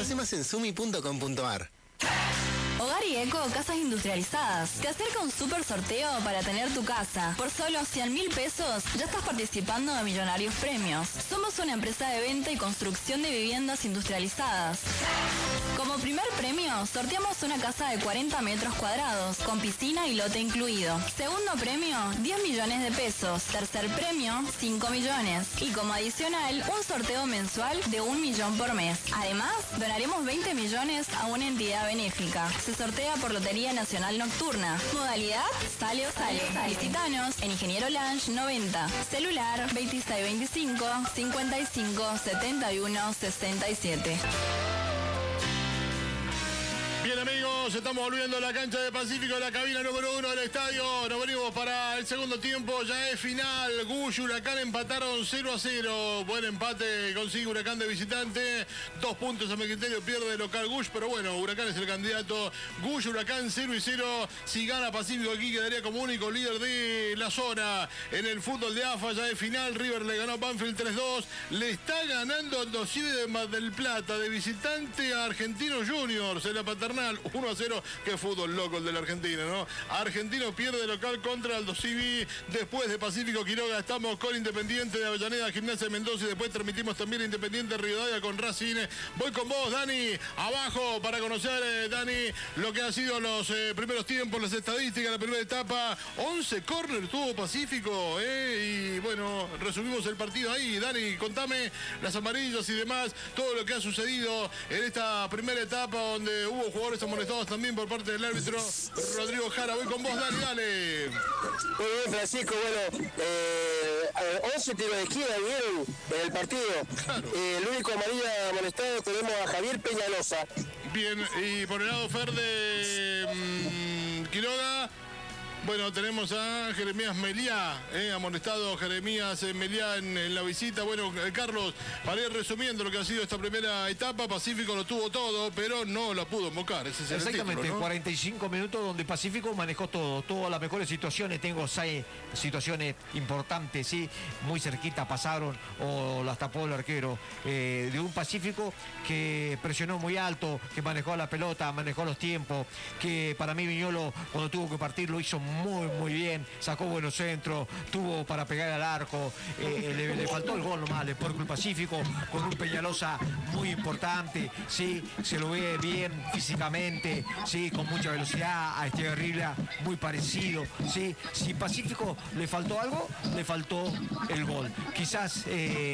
Conoce más en sumi.com.ar. Hogar y Eco, casas industrializadas. Te acerca un super sorteo para tener tu casa. Por solo 100.000 pesos ya estás participando de millonarios premios. Somos una empresa de venta y construcción de viviendas industrializadas. Como primer premio, sorteamos una casa de 40 metros cuadrados, con piscina y lote incluido. Segundo premio, 10 millones de pesos. Tercer premio, 5 millones. Y como adicional, un sorteo mensual de 1 millón por mes. Además, donaremos 20 millones a una entidad benéfica. Se sortea por Lotería Nacional Nocturna. Modalidad, sale o sale. Visítanos en Ingeniero Lange 90. Celular 2625 55 71 67. Bien, amigos, estamos volviendo a la cancha de Pacífico, la cabina número 1 del estadio. Nos venimos para el segundo tiempo, ya es final. Gush y Huracán empataron 0-0. Buen empate consigue Huracán de visitante. 2 puntos a mi criterio, pierde de local Gush, pero bueno, Huracán es el candidato. Gush, Huracán 0-0. Si gana Pacífico aquí quedaría como único líder de la zona. En el fútbol de AFA ya es final. River le ganó a Banfield 3-2. Le está ganando Aldosivi de Mar del Plata de visitante a Argentinos Juniors en la Paternal. 1-0, qué fútbol loco el de la Argentina, ¿no? Argentino pierde local contra Aldosivi. Después de Pacífico Quiroga estamos con Independiente de Avellaneda, Gimnasia de Mendoza, y después transmitimos también Independiente de Rivadavia con Racing. Voy con vos, Dani, abajo para conocer, Dani, lo que han sido los primeros tiempos, las estadísticas, la primera etapa. 11 córner tuvo Pacífico, y bueno, resumimos el partido ahí. Dani, contame las amarillas y demás, todo lo que ha sucedido en esta primera etapa donde hubo jugadores amonestados también por parte del árbitro Rodrigo Jara. Voy con vos, dale. Muy bien, Francisco. Bueno, 11 tiros de esquina vieron en el partido. Claro. El único amarilla amonestado tenemos a Javier Peñalosa. Bien, y por el lado Fer de Quiroga, bueno, tenemos a Jeremías Meliá, amonestado Jeremías Meliá en la visita. Bueno, Carlos, para ir resumiendo lo que ha sido esta primera etapa, Pacífico lo tuvo todo, pero no la pudo invocar. Ese es exactamente, título, ¿no? 45 minutos donde Pacífico manejó todo, todas las mejores situaciones. Tengo 6 situaciones importantes, sí, muy cerquita pasaron o las tapó el arquero. De un Pacífico que presionó muy alto, que manejó la pelota, manejó los tiempos, que para mí Viñolo cuando tuvo que partir lo hizo muy bien, sacó buenos centros, tuvo para pegar al arco, le faltó el gol nomás, le por el Pacífico, con un Peñalosa muy importante, sí, se lo ve bien físicamente, sí, con mucha velocidad, a Echeverría muy parecido, sí, si Pacífico le faltó algo, le faltó el gol, quizás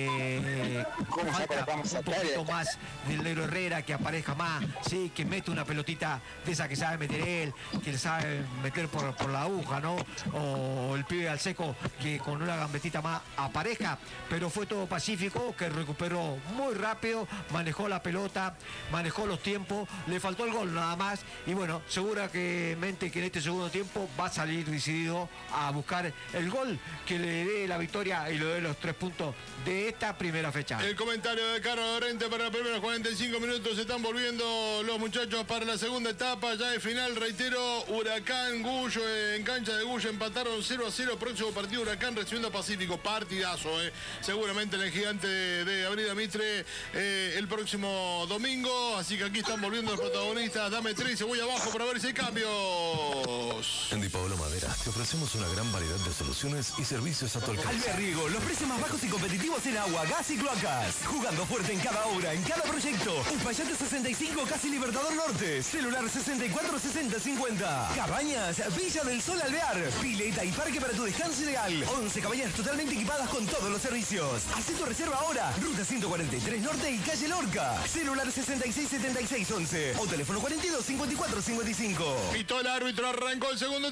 falta un poquito más del Negro Herrera, que aparezca más, sí, que mete una pelotita de esa que sabe meter él, que le sabe meter por la aguja, ¿no? O el pibe al seco que con una gambetita más aparezca, pero fue todo Pacífico que recuperó muy rápido, manejó la pelota, manejó los tiempos, le faltó el gol nada más y bueno, seguramente que en este segundo tiempo va a salir decidido a buscar el gol que le dé la victoria y le dé los 3 puntos de esta primera fecha. El comentario de Carlos Dorrente para los primeros 45 minutos. Se están volviendo los muchachos para la segunda etapa, ya de final, reitero, Huracán, Gullo, en cancha de Gullo empataron 0-0. Próximo partido Huracán recibiendo a Pacífico, partidazo, seguramente en el gigante de Avenida Mitre el próximo domingo, así que aquí están volviendo los protagonistas. Dame 3 y voy abajo para ver si hay cambios. En Di Paolo Madera te ofrecemos una gran variedad de soluciones y servicios a tu alcance. Albert Riego, los precios más bajos y competitivos en agua, gas y cloacas. Jugando fuerte en cada obra, en cada proyecto. Uspallate 65, casi Libertador Norte. Celular 64 60 50. Cabañas, Villa del Sol Alvear. Pileta y parque para tu descanso ideal. 11 cabañas totalmente equipadas con todos los servicios. Haz tu reserva ahora. Ruta 143 Norte y calle Lorca. Celular 66 76 11 o teléfono 42 54 55. Pitó el árbitro, arrancó el segundo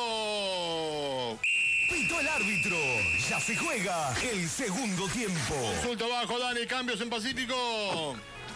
tiempo. Pitó el árbitro. Ya se juega el segundo tiempo. Consulta abajo, Dani, cambios en Pacífico.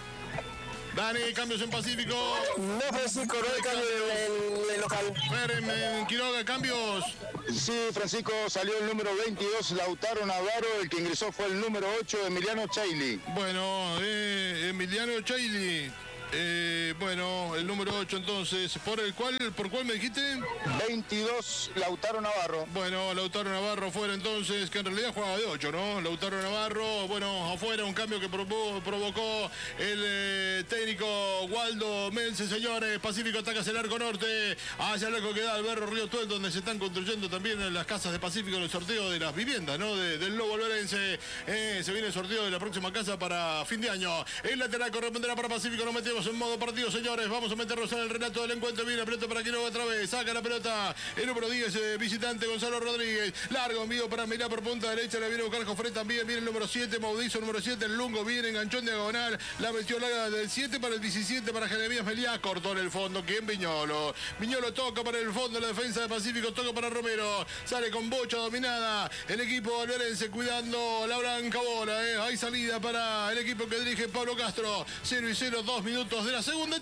Dani, cambios en Pacífico. No, Francisco, no hay cambio en el local. Fer, en Quiroga, cambios. Sí, Francisco, salió el número 22, Lautaro Navarro, el que ingresó fue el número 8, Emiliano Chaili. Bueno, Emiliano Chaili. Bueno, el número 8 entonces, ¿por cuál me dijiste? 22, Lautaro Navarro. Bueno, Lautaro Navarro fuera entonces, que en realidad jugaba de 8, ¿no? Lautaro Navarro, bueno, afuera, un cambio que provocó el técnico Waldo Melce, señores. Pacífico ataca hacia el arco norte, hacia el arco que da Alberto Río Tuel, donde se están construyendo también en las casas de Pacífico el sorteo de las viviendas, ¿no? Del Lobo Alberense. Se viene el sorteo de la próxima casa para fin de año. El lateral corresponderá para Pacífico, nos metemos en modo partido, señores. Vamos a meternos en el relato del encuentro. Viene la pelota para Quiroga otra vez. Saca la pelota el número 10, visitante Gonzalo Rodríguez. Largo envío para mirar por punta derecha. La viene a buscar Jofre también. Viene el número 7, Mauricio, número 7. El Lungo viene, enganchón diagonal. La metió larga del 7 para el 17 para Jeremías Meliá. Cortó en el fondo. ¿Quién? Viñolo. Viñolo toca para el fondo. La defensa de Pacífico toca para Romero. Sale con bocha dominada. El equipo alberense cuidando la blanca bola. Hay salida para el equipo que dirige Pablo Castro. 0-0, 2 minutos de la segunda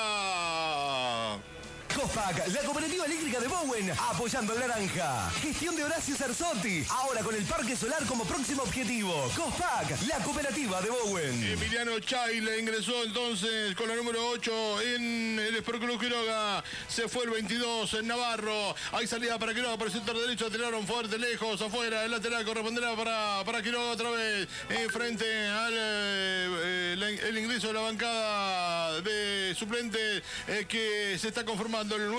etapa. Cospac, la cooperativa eléctrica de Bowen, apoyando al naranja. Gestión de Horacio Cerzotti, ahora con el parque solar como próximo objetivo. Cospac, la cooperativa de Bowen. Emiliano Chaile ingresó entonces con la número 8 en el Sport Club Quiroga. Se fue el 22 en Navarro. Hay salida para Quiroga por el sector derecho. Tiraron fuerte, lejos, afuera. El lateral corresponderá para Quiroga otra vez. Frente al el ingreso de la bancada de suplentes que se está conformando el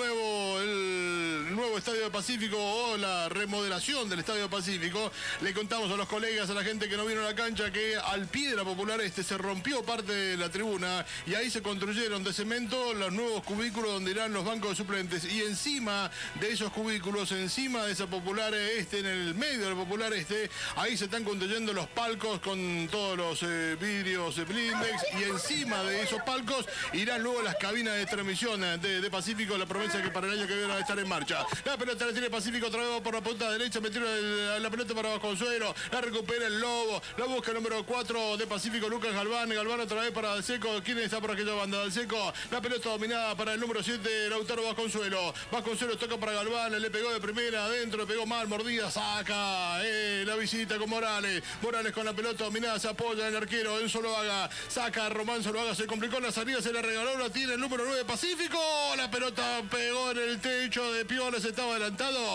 nuevo Estadio Pacífico o la remodelación del Estadio Pacífico. Le contamos a los colegas, a la gente que no vino a la cancha, que al pie de la Popular se rompió parte de la tribuna y ahí se construyeron de cemento los nuevos cubículos donde irán los bancos de suplentes, y encima de esos cubículos, encima de esa Popular en el medio de la Popular ahí se están construyendo los palcos con todos los vidrios blindex, y encima de esos palcos irán luego las cabinas de transmisión de Pacífico, la promesa que para el año que viene va a estar en marcha. La pelota la tiene Pacífico otra vez por la punta derecha, metieron la pelota para Vasconsuelo, la recupera el Lobo, la busca el número 4 de Pacífico, Lucas Galván otra vez para Dalseco. ¿Quién está por aquella banda? Dalseco, la pelota dominada para el número 7, Lautaro Vasconsuelo. Vasconsuelo toca para Galván, le pegó de primera, adentro, le pegó mal, mordida, saca la visita con Morales. Morales con la pelota dominada, se apoya el arquero en Zuluaga, saca a Román Zuluaga, se complicó la salida, se la regaló, la tiene el número 9 Pacífico. La pelota pegó en el techo de Piolas, estaba adelantado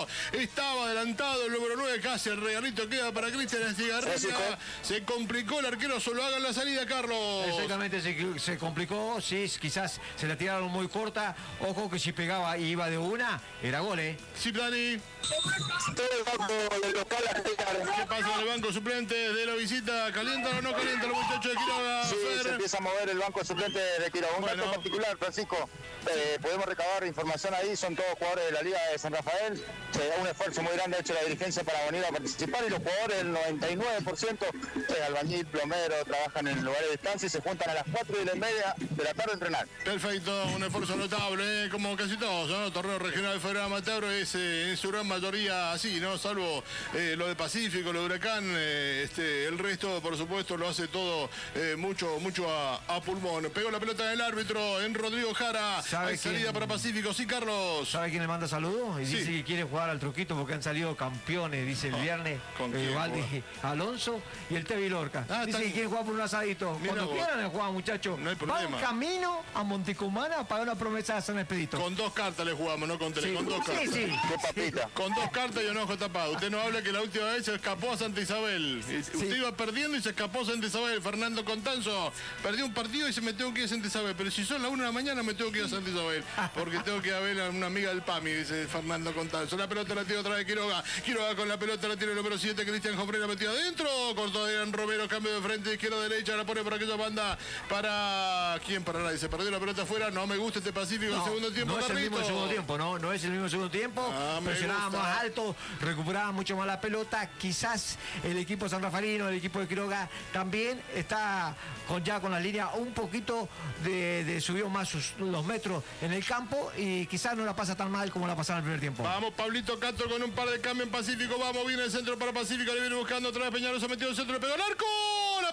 el número 9, casi el regalito queda para Cristian Estigarribia. Se complicó el arquero Zuluaga en la salida, Carlos. Exactamente, se complicó, sí, quizás se la tiraron muy corta. Ojo que si pegaba y iba de una, era gol, Sí, Dani. Todo el banco del local. ¿Qué pasa en el banco suplente de la visita? ¿Calientan o no calientan los muchachos de Quiroga? Sí, se empieza a mover el banco suplente de Quiroga. Un dato particular, Francisco. Podemos recabar información ahí, son todos jugadores de la Liga de San Rafael. Se da un esfuerzo muy grande hecho la dirigencia para venir a participar, y los jugadores, el 99%, albañil, plomero, trabajan en lugares de estancia y se juntan a las 4:30 de la tarde a entrenar. Perfecto, un esfuerzo notable, como casi todos, ¿no? Torneo regional federal amateur es en su gran mayoría así, ¿no? Salvo lo de Pacífico, lo de Huracán, el resto, por supuesto, lo hace todo mucho a pulmón. Pegó la pelota del árbitro en Rodrigo Jara. Hay salida para Pacífico, sí, Carlos. ¿Sabe quién le manda saludos? Y Sí. dice que quiere jugar al truquito porque han salido campeones, dice el viernes. ¿Con quién Valdi Alonso y el Tevi Lorca. Dice están- que quiere jugar por un asadito. Mira Cuando vos. quieran jugar, muchachos. No hay problema. Van camino a Montecumana para una promesa de San Expedito. Con 2 cartas le jugamos, no con 3, Sí. con 2 cartas. Sí. Qué papita. Con 2 cartas y un ojo tapado. Usted no habla que la última vez se escapó a Santa Isabel. Usted iba perdiendo y se escapó a Santa Isabel. Fernando Contanzo perdió un partido y se me tengo que ir a Santa Isabel. Pero si son las 1 de la mañana me tengo que ir a Santa Isabel. Porque tengo que ir a ver a una amiga del PAMI, dice Fernando Contanzo. La pelota la tiene otra vez Quiroga. Quiroga con la pelota la tiene el número 7. Cristian Jofre la metió adentro. Cortó Adrián Romero, cambio de frente, izquierda, derecha. La pone por aquella banda para... ¿Quién? Para nadie. Se perdió la pelota afuera. No me gusta este Pacífico en segundo tiempo. No es el mismo Carlito. segundo tiempo, no es el mismo segundo tiempo. Me Presionaba gusta. más alto, recuperaba mucho más la pelota. Quizás el equipo sanrafarino, el equipo de Quiroga, también está ya con la línea un poquito de subió más los metros en el campo, y quizás no la pasa tan mal como la pasaba en el primer tiempo. Vamos, Pablito Castro con un par de cambios en Pacífico. Vamos, viene el centro para Pacífico. Le viene buscando otra vez Peñarol. Se metió el centro, le pegó al arco. La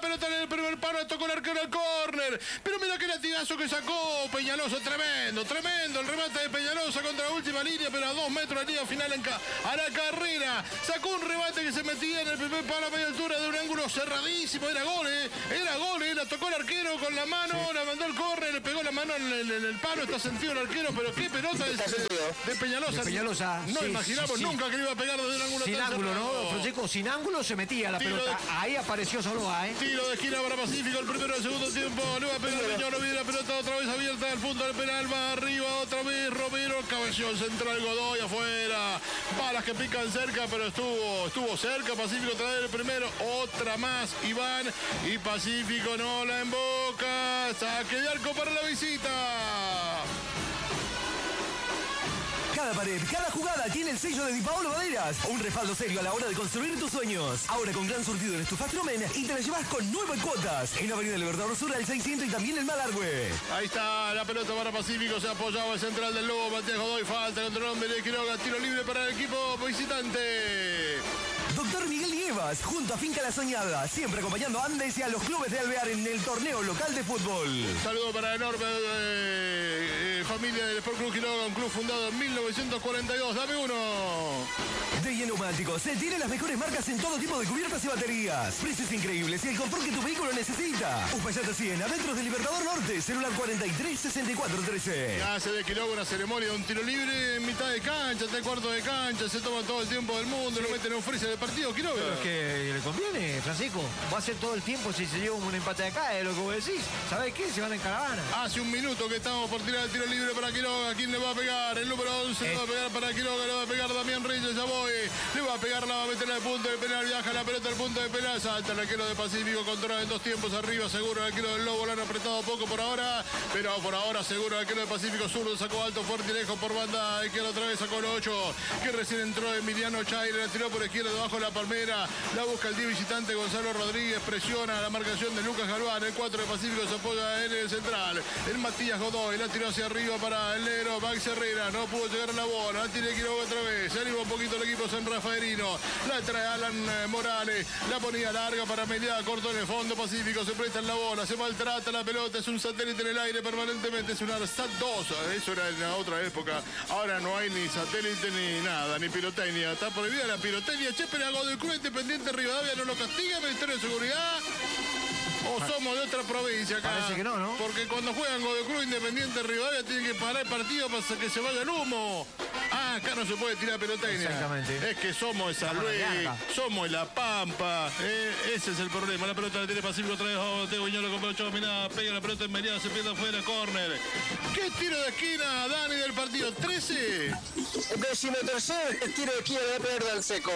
pelota en el primer palo, tocó el arquero al córner. Pero mira qué latigazo que sacó Peñalosa, tremendo. El remate de Peñalosa contra la última línea, pero a 2 metros de línea final a la carrera. Sacó un remate que se metía en el primer palo a media altura de un ángulo cerradísimo. Era gol, la tocó el arquero con la mano, la mandó al córner, le pegó la mano en el palo, está sentido el arquero, pero qué pelota de Peñalosa. No imaginamos nunca que le iba a pegar desde un ángulo sin tan ángulo, cerrado. ¿no, Francisco? Sin ángulo se metía la pelota. Ahí apareció Soloa, Tiro de esquina para Pacífico, el primero del segundo tiempo. Le va a pegar Viñolo, viene la pelota otra vez abierta al punto del penal, va arriba otra vez Romero, cabeceó central Godoy afuera. Balas que pican cerca, pero estuvo cerca. Pacífico trae el primero, otra más Iván, y Pacífico no la emboca. Saque de arco para la visita. Cada pared, cada jugada tiene el sello de Di Paolo Maderas. Un respaldo serio a la hora de construir tus sueños. Ahora con gran surtido en estufas Tromen y te la llevas con 9 cuotas. En Avenida Libertador Sur al 600 y también en Malargüe. Ahí está la pelota para Pacífico. Se apoyaba el central del Lobo. Matías Godoy, falta contra el hombre de Quiroga. Tiro libre para el equipo visitante. Doctor Miguel Nievas, junto a Finca La Soñada, siempre acompañando a Andes y a los clubes de Alvear en el torneo local de fútbol. Un saludo para la enorme familia del Sport Club Quiroga, un club fundado en 1942. Dame uno. De Neumáticos, se tienen las mejores marcas en todo tipo de cubiertas y baterías. Precios increíbles y el confort que tu vehículo necesita. Uspallata 100, adentro del Libertador Norte, celular 43 64 13. Hace de Quiroga una ceremonia de un tiro libre en mitad de cancha, 3/4 de cancha, se toma todo el tiempo del mundo, lo meten en un freezer del partido Quiroga. Pero es que le conviene, Francisco. Va a ser todo el tiempo si se lleva un empate acá, es lo que vos decís. ¿Sabés qué? Se van en caravana. Hace un minuto que estamos por tirar el tiro libre para Quiroga. ¿Quién le va a pegar? El número 11 le va a pegar para Quiroga, le va a pegar Damián Reyes, ya voy. Le va a pegar, la va a meter al punto del penal, viaja la pelota al punto del penal, salta el arquero de Pacífico, controla en 2 tiempos arriba, seguro el arquero del Lobo, lo han apretado poco por ahora, pero por ahora seguro el arquero de Pacífico zurdo, sacó alto, fuerte y lejos por banda, izquierda otra vez, sacó el 8, que recién entró Emiliano Chaire, la tiró por izquierda debajo de la palmera, la busca el 10 visitante Gonzalo Rodríguez, presiona la marcación de Lucas Galván, el 4 de Pacífico se apoya en el central, el Matías Godoy, la tiró hacia arriba para el negro Max Herrera, no pudo llegar a la bola, la tiene Quiroga otra vez, se anima un poquito el equipo San Rafaelino, la trae Alan Morales, la ponía larga para Meliá, corto en el fondo, Pacífico se presta en la bola, se maltrata la pelota, es un satélite en el aire permanentemente, es una SAT-2, eso era en la otra época, ahora no hay ni satélite ni nada, ni pirotecnia, está prohibida la pirotecnia, che, pero algo del Club Independiente Rivadavia no lo castiga, Ministerio de Seguridad. ¿O somos de otra provincia acá? Parece que no, ¿no? Porque cuando juegan con el Club Independiente Rivadavia tienen que parar el partido para que se vaya el humo. Ah, acá no se puede tirar pelotecnia. Exactamente. Es que somos de San Luis, somos de La Pampa. Ese es el problema. La pelota la tiene Pacífico otra vez. Teo Viñolo con Pelocho. Mirá, pega la pelota en Meriano, se pierde afuera, córner. ¿Qué tiro de esquina, Dani, del partido? 13. 13º tiro de esquina de Pedro del Seco.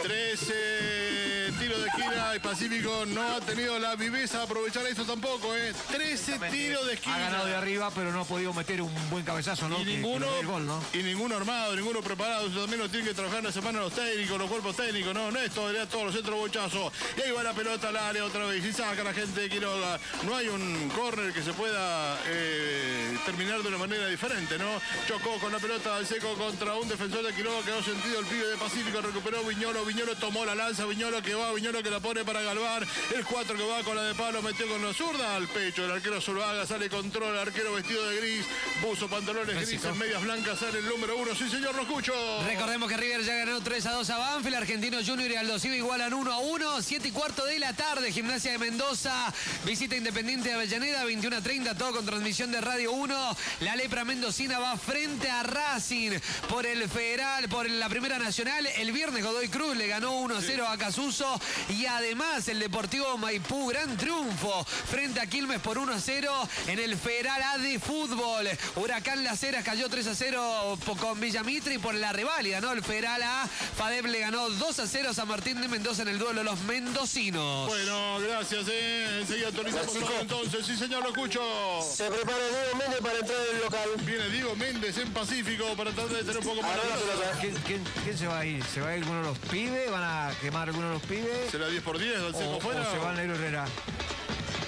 13 tiros de esquina y Pacífico no ha tenido la viveza de aprovechar esto tampoco, 13 tiros de esquina. Ha ganado de arriba, pero no ha podido meter un buen cabezazo, ¿no? Y ninguno, el gol, ¿no? Y ninguno armado, ninguno preparado. Eso también lo tienen que trabajar en la semana los técnicos, los cuerpos técnicos. No es todo, todos los centros bochazos. Y ahí va la pelota al área otra vez. Y saca la gente de Quiroga. No hay un córner que se pueda terminar de una manera diferente, ¿no? Chocó con la pelota al Seco contra un defensor de Quiroga. Quedó sentido el pibe de Pacífico. Recuperó Viñolo. Viñolo tomó la lanza. Viñolo que va. Viñolo que la pone para Galván. El 4 que va con la de palo. Metió con la zurda al pecho. El arquero Zuluaga sale control. El arquero vestido de gris. Buzo, pantalones grises, medias blancas. Sale el número 1. Sí, señor, lo escucho. Recordemos que River ya ganó 3-2 a Banfield. Argentino Junior y Aldo Civi igualan 1-1. 7:15 de la tarde. Gimnasia de Mendoza. Visita Independiente de Avellaneda. 21:30. Todo con transmisión de Radio 1. La Lepra Mendocina va frente a Racing por el Federal, por la Primera Nacional. El viernes Godoy Cruz le ganó 1-0 a Casuso. Y además el Deportivo Maipú, gran triunfo frente a Quilmes por 1-0 en el Federal A de fútbol. Huracán Las Heras cayó 3-0 con Villamitri por la reválida, ¿no? El Federal A. FADEP le ganó 2-0 a San Martín de Mendoza en el duelo de los mendocinos. Bueno, gracias, enseguida actualizamos todo entonces. Sí, señor, lo escucho. Se prepara Diego Méndez para entrar en el local. Viene Diego Méndez en Pacífico para tratar de tener un poco más de pelota. ¿Quién se va a ir? ¿Se va a ir alguno de los pibes? ¿Van a quemar alguno de los pibes? ¿Será 10 por 10 al Seco o fuera? ¿O se va el Negro Herrera?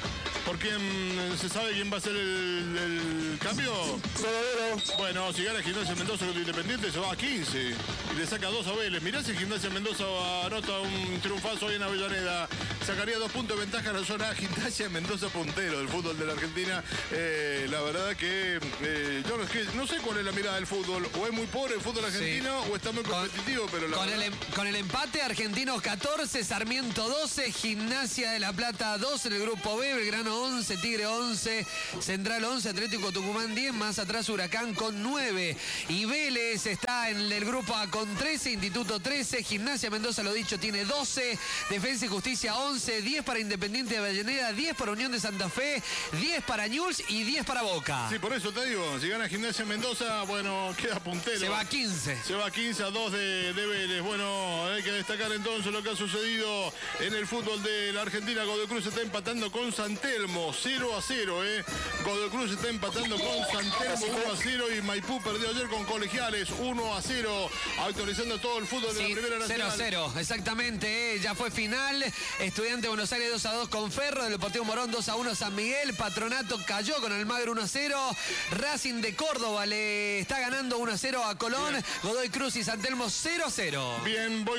¿Por quién se sabe quién va a ser el cambio? Bueno, si gana Gimnasia Mendoza contra Independiente se va a 15 y le saca 2 a Vélez. Mirá si Gimnasia Mendoza anota un triunfazo hoy en Avellaneda. Sacaría 2 puntos de ventaja en la zona. Gimnasia Mendoza puntero del fútbol de la Argentina. La verdad que yo no sé cuál es la mirada del fútbol. O es muy pobre el fútbol argentino o está muy competitivo, pero con el empate, Argentinos 14, Sarmiento 12, Gimnasia de La Plata 12 en el grupo B, Belgrano 11, Tigre 11, Central 11, Atlético Tucumán 10, más atrás Huracán con 9. Y Vélez está en el grupo A con 13, Instituto 13, Gimnasia Mendoza, lo dicho, tiene 12, Defensa y Justicia 11, 10 para Independiente de Avellaneda, 10 para Unión de Santa Fe, 10 para Newell's y 10 para Boca. Sí, por eso te digo, si gana Gimnasia Mendoza, bueno, queda puntero. Se va a 15. Se va a 15 a 2 de Vélez. Bueno, hay que destacar entonces lo que ha sucedido en el fútbol de la Argentina. Godoy Cruz está empatando con San Telmo, 0 a 0, Godoy Cruz está empatando con San Telmo, 1 a 0, y Maipú perdió ayer con Colegiales, 1 a 0, actualizando todo el fútbol de la Primera Nacional. 0 a 0, exactamente, ya fue final. Estudiante de Buenos Aires 2 a 2 con Ferro, del Deportivo Morón 2 a 1 San Miguel, Patronato cayó con Almagro 1 a 0, Racing de Córdoba le está ganando 1 a 0 a Colón, Godoy Cruz y San Telmo 0 a 0. Bien, voy